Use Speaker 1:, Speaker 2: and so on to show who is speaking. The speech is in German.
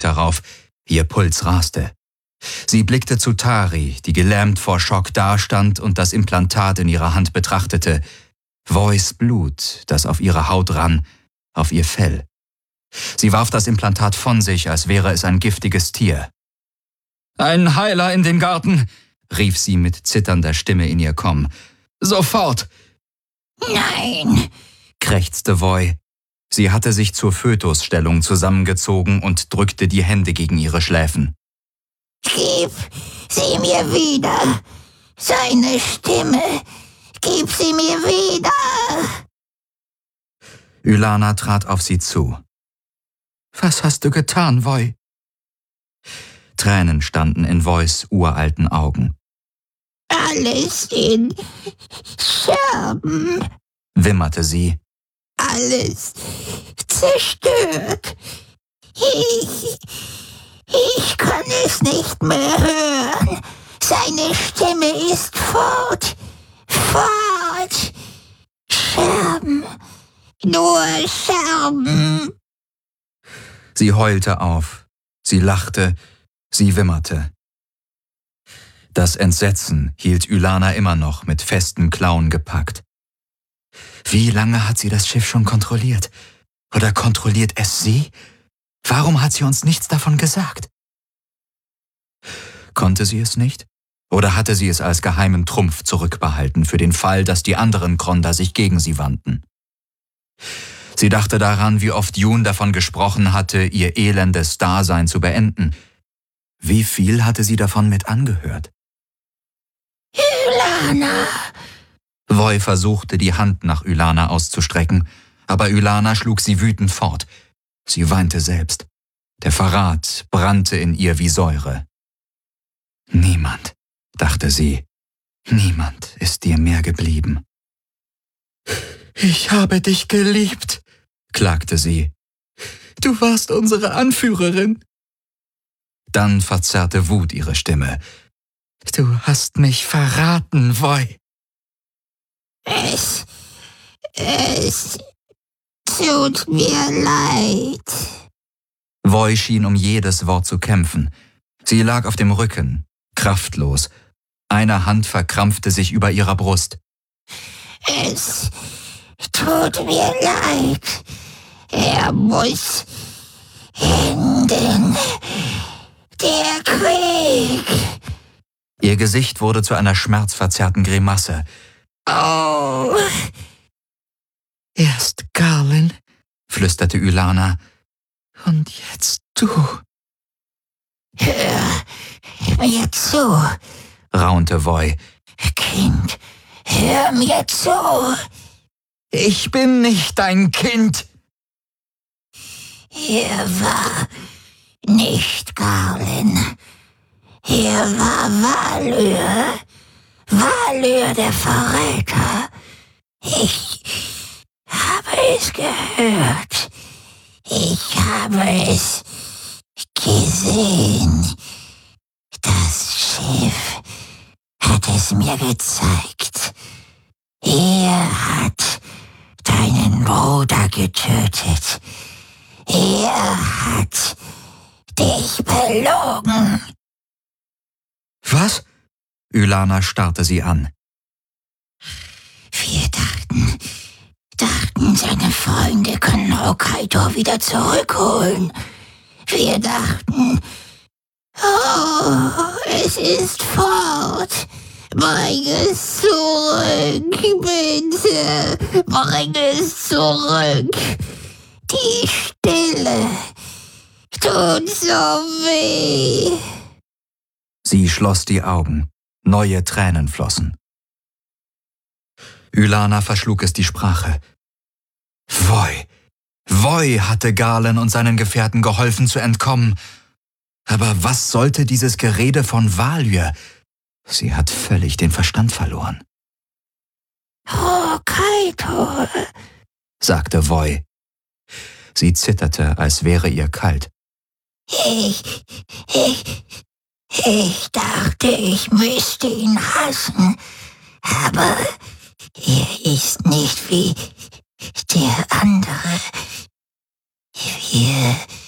Speaker 1: herauf. Ihr Puls raste. Sie blickte zu Tari, die gelähmt vor Schock dastand und das Implantat in ihrer Hand betrachtete. Vois Blut, das auf ihre Haut rann, auf ihr Fell. Sie warf das Implantat von sich, als wäre es ein giftiges Tier. »Ein Heiler in den Garten«, rief sie mit zitternder Stimme in ihr Komm. »Sofort!«
Speaker 2: »Nein«,
Speaker 1: krächzte Voi. Sie hatte sich zur Fötusstellung zusammengezogen und drückte die Hände gegen ihre Schläfen.
Speaker 2: »Gib sie mir wieder! Seine Stimme! Gib sie mir wieder!«
Speaker 1: Ylana trat auf sie zu. »Was hast du getan, Voi?« Tränen standen in Vois uralten Augen.
Speaker 2: »Alles in Scherben«,
Speaker 1: wimmerte sie.
Speaker 2: »Alles zerstört. Ich kann es nicht mehr hören. Seine Stimme ist fort. Fort. Scherben. Nur Scherben.«
Speaker 1: Sie heulte auf. Sie lachte. Sie wimmerte. Das Entsetzen hielt Ylana immer noch mit festen Klauen gepackt. Wie lange hat sie das Schiff schon kontrolliert? Oder kontrolliert es sie? Warum hat sie uns nichts davon gesagt? Konnte sie es nicht? Oder hatte sie es als geheimen Trumpf zurückbehalten für den Fall, dass die anderen Kronder sich gegen sie wandten? Sie dachte daran, wie oft Jun davon gesprochen hatte, ihr elendes Dasein zu beenden. Wie viel hatte sie davon mit angehört?
Speaker 2: »Ylana!«
Speaker 1: Voi versuchte, die Hand nach Ylana auszustrecken, aber Ylana schlug sie wütend fort. Sie weinte selbst. Der Verrat brannte in ihr wie Säure. »Niemand«, dachte sie, »niemand ist dir mehr geblieben.« »Ich habe dich geliebt«, klagte sie. »Du warst unsere Anführerin.« Dann verzerrte Wut ihre Stimme. »Du hast mich verraten, Voi.«
Speaker 2: Es tut mir leid.«
Speaker 1: Voi schien um jedes Wort zu kämpfen. Sie lag auf dem Rücken, kraftlos. Eine Hand verkrampfte sich über ihrer Brust.
Speaker 2: »Es tut mir leid. Er muss enden. Der Krieg.«
Speaker 1: Ihr Gesicht wurde zu einer schmerzverzerrten Grimasse.
Speaker 2: »Oh!«
Speaker 1: »Erst Garlin«, flüsterte Ylana. »Und jetzt du.«
Speaker 2: »Hör mir zu,
Speaker 1: raunte Voi.
Speaker 2: Kind, hör mir zu.
Speaker 1: »Ich bin nicht dein Kind.«
Speaker 2: Er war nicht Garlin. Er war Valyr. Valyr, der Verräter. Ich habe es gehört. Ich habe es gesehen. Das Schiff hat es mir gezeigt. Er hat deinen Bruder getötet. Er hat dich belogen.«
Speaker 1: »Was?« Ylana starrte sie an.
Speaker 2: Wir dachten, seine Freunde können Hokkaido wieder zurückholen. Wir dachten, oh, es ist fort. Bring es zurück, bitte. Bring es zurück. Die Stille tut so weh.«
Speaker 1: Sie schloss die Augen. Neue Tränen flossen. Ylana verschlug es die Sprache. Voi hatte Garlin und seinen Gefährten geholfen zu entkommen. Aber was sollte dieses Gerede von Valyr? Sie hat völlig den Verstand verloren.
Speaker 2: »Hokkaido«,
Speaker 1: sagte Voi. Sie zitterte, als wäre ihr kalt.
Speaker 2: Ich dachte, ich müsste ihn hassen, aber er ist nicht wie der andere. Wir